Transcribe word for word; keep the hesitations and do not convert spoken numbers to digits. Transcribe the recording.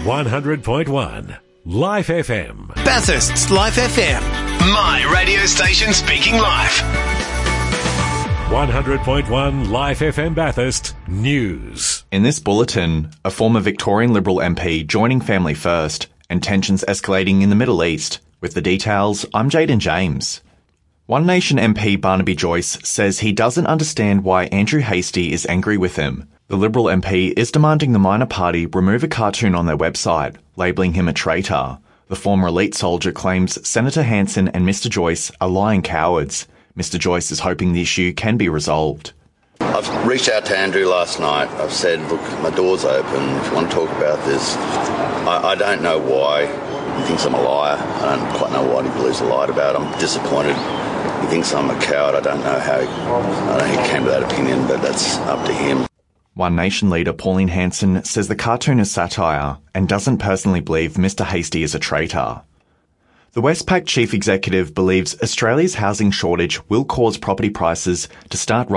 one hundred point one Life F M. Bathurst's Life F M. My radio station speaking live. one hundred point one Life F M Bathurst News. In this bulletin, a former Victorian Liberal M P joining Family First and tensions escalating in the Middle East. With the details, I'm Jaden James. One Nation M P Barnaby Joyce says he doesn't understand why Andrew Hastie is angry with him. The Liberal M P is demanding the minor party remove a cartoon on their website, labelling him a traitor. The former elite soldier claims Senator Hanson and Mister Joyce are lying cowards. Mister Joyce is hoping the issue can be resolved. I've reached out to Andrew last night. I've said, look, my door's open. If you want to talk about this, I, I don't know why he thinks I'm a liar. I don't quite know what he believes I lied about. I'm disappointed. He thinks I'm a coward. I don't know how he, I don't know how he came to that opinion, but that's up to him. One Nation leader Pauline Hanson says the cartoon is satire and doesn't personally believe Mister Hastie is a traitor. The Westpac chief executive believes Australia's housing shortage will cause property prices to start